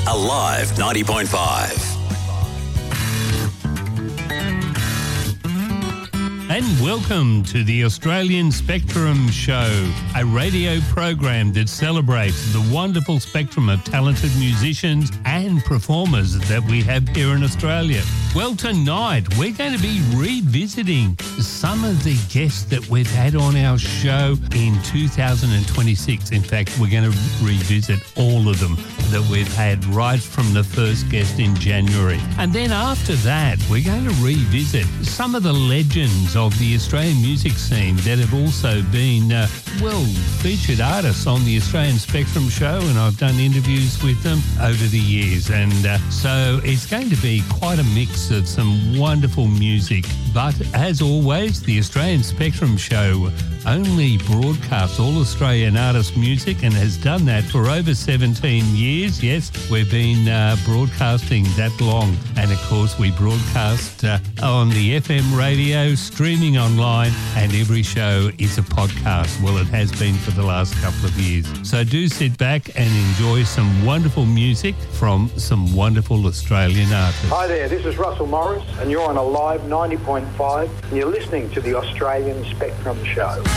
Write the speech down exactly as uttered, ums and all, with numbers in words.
Alive ninety point five. And welcome to the Australian Spectrum Show, a radio program that celebrates the wonderful spectrum of talented musicians and performers that we have here in Australia. Well, tonight we're going to be revisiting some of the guests that we've had on our show in two thousand twenty-six. In fact, we're going to revisit all of them that we've had right from the first guest in January. And then after that, we're going to revisit some of the legends of the Australian music scene that have also been, uh, well, featured artists on the Australian Spectrum Show, and I've done interviews with them over the years. And uh, so it's going to be quite a mix of some wonderful music. But as always, the Australian Spectrum Show only broadcasts all Australian artist music and has done that for over seventeen years. Yes, we've been uh, broadcasting that long. And of course, we broadcast uh, on the F M radio, streaming online, and every show is a podcast. Well, it has been for the last couple of years. So do sit back and enjoy some wonderful music from some wonderful Australian artists. Hi there, this is Russell Morris, and you're on Alive ninety point five, and you're listening to the Australian Spectrum Show.